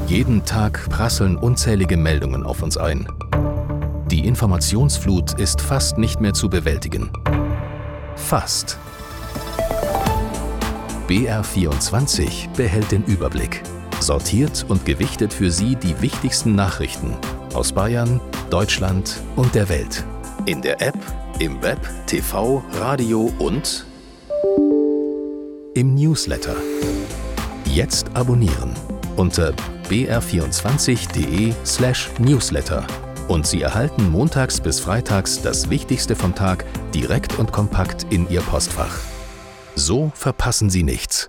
Jeden Tag prasseln unzählige Meldungen auf uns ein. Die Informationsflut ist fast nicht mehr zu bewältigen. Fast. BR24 behält den Überblick, sortiert und gewichtet für Sie die wichtigsten Nachrichten aus Bayern, Deutschland und der Welt. In der App, im Web, TV, Radio und im Newsletter. Jetzt abonnieren unter br24.de/newsletter und Sie erhalten montags bis freitags das Wichtigste vom Tag direkt und kompakt in Ihr Postfach. So verpassen Sie nichts.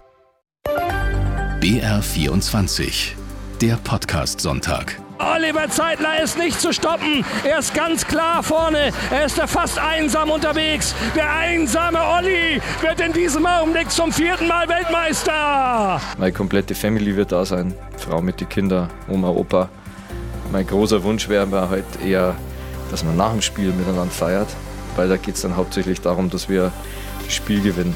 BR24, der Podcast-Sonntag. Oliver Zeitler ist nicht zu stoppen. Er ist ganz klar vorne. Er ist da fast einsam unterwegs. Der einsame Olli wird in diesem Augenblick zum 4. Mal Weltmeister. Meine komplette Family wird da sein. Frau mit den Kindern, Oma, Opa. Mein großer Wunsch wäre halt eher, dass man nach dem Spiel miteinander feiert. Weil da geht es dann hauptsächlich darum, dass wir das Spiel gewinnen.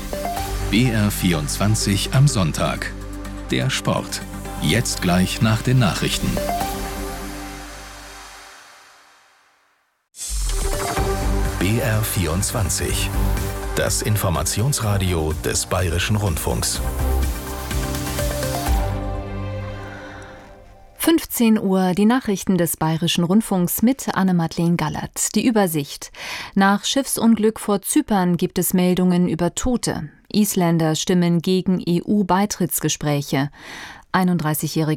BR24 am Sonntag. Der Sport. Jetzt gleich nach den Nachrichten. BR24. Das Informationsradio des Bayerischen Rundfunks. 15 Uhr, die Nachrichten des Bayerischen Rundfunks mit Anne-Madeleine Gallert. Die Übersicht. Nach Schiffsunglück vor Zypern gibt es Meldungen über Tote. Isländer stimmen gegen EU-Beitrittsgespräche. 31-jährige